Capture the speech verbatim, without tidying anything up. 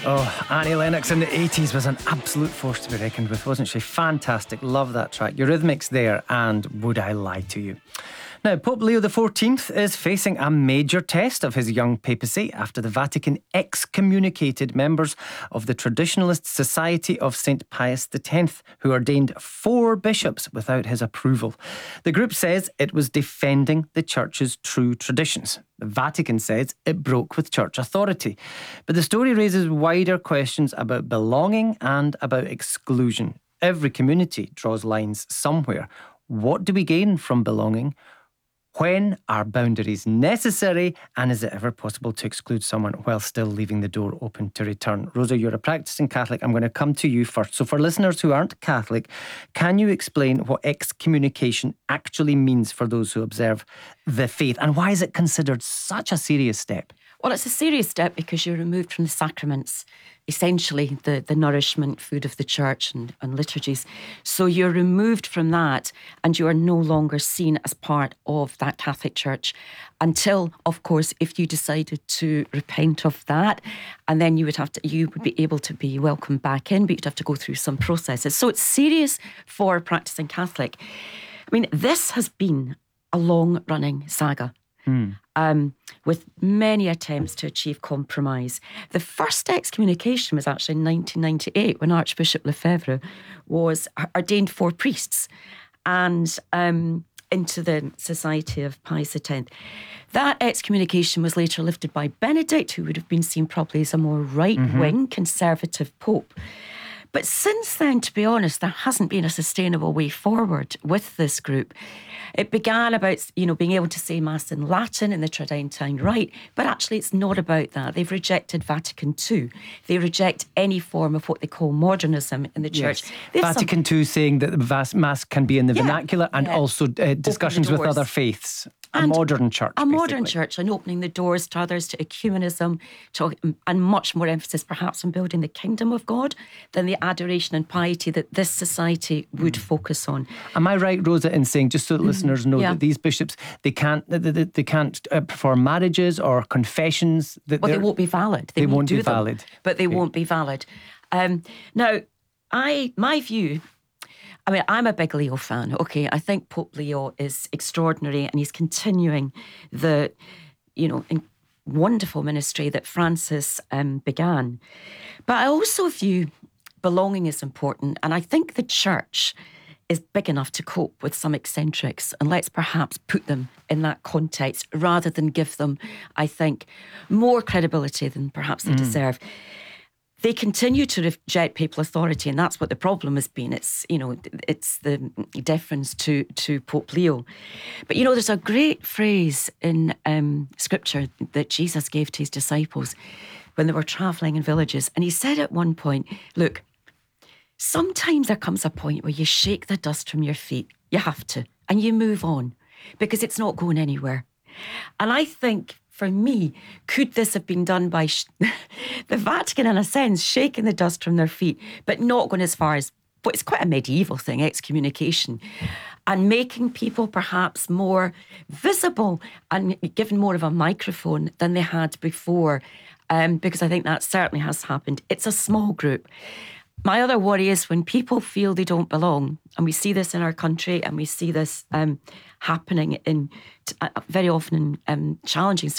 Oh, Annie Lennox in the eighties was an absolute force to be reckoned with, wasn't she? Fantastic. Love that track. Eurythmics there, and Would I Lie to You? Now, Pope Leo the fourteenth is facing a major test of his young papacy after the Vatican excommunicated members of the Traditionalist Society of Saint Pius X, who ordained four bishops without his approval. The group says it was defending the Church's true traditions. The Vatican says it broke with Church authority. But the story raises wider questions about belonging and about exclusion. Every community draws lines somewhere. What do we gain from belonging? When are boundaries necessary? And is it ever possible to exclude someone while still leaving the door open to return? Rosa, you're a practicing Catholic. I'm going to come to you first. So for listeners who aren't Catholic, can you explain what excommunication actually means for those who observe the faith? And why is it considered such a serious step? Well, it's a serious step because you're removed from the sacraments, essentially the, the nourishment, food of the church and, and liturgies. So you're removed from that and you are no longer seen as part of that Catholic Church until, of course, if you decided to repent of that, and then you would have to, you would be able to be welcomed back in, but you'd have to go through some processes. So it's serious for a practicing Catholic. I mean, this has been a long-running saga. Mm. Um, with many attempts to achieve compromise. The first excommunication was actually in nineteen ninety-eight when Archbishop Lefebvre was ordained four priests and um, into the Society of Pius X. That excommunication was later lifted by Benedict, who would have been seen probably as a more right-wing mm-hmm. conservative pope. But since then, to be honest, there hasn't been a sustainable way forward with this group. It began about, you know, being able to say Mass in Latin in the Tridentine Rite, but actually it's not about that. They've rejected Vatican Two. They reject any form of what they call modernism in the Church. Yes. Vatican some... Two saying that the Mass can be in the yeah, vernacular and yeah. also uh, discussions with other faiths. A and modern church, A basically. modern church, and opening the doors to others, to ecumenism, to, and much more emphasis perhaps on building the kingdom of God than the adoration and piety that this society would mm. focus on. Am I right, Rosa, in saying, just so that mm. listeners know, yeah. that these bishops, they can't they, they, they can't uh, perform marriages or confessions? That well, they won't be valid. They, they won't, won't do be them, valid. But they okay. won't be valid. Um, now, I my view... I mean, I'm a big Leo fan, okay? I think Pope Leo is extraordinary and he's continuing the, you know, in wonderful ministry that Francis um, began. But I also view belonging is important, and I think the church is big enough to cope with some eccentrics, and let's perhaps put them in that context rather than give them, I think, more credibility than perhaps they mm. deserve. They continue to reject papal authority, and that's what the problem has been. It's, you know, it's the deference to, to Pope Leo. But, you know, there's a great phrase in um, Scripture that Jesus gave to his disciples when they were travelling in villages. And he said at one point, look, sometimes there comes a point where you shake the dust from your feet. You have to. And you move on because it's not going anywhere. And I think... For me, could this have been done by sh- the Vatican, in a sense, shaking the dust from their feet, but not going as far as, but it's quite a medieval thing, excommunication, and making people perhaps more visible and given more of a microphone than they had before, um, because I think that certainly has happened. It's a small group. My other worry is when people feel they don't belong, and we see this in our country, and we see this um, happening in uh, very often in um, challenging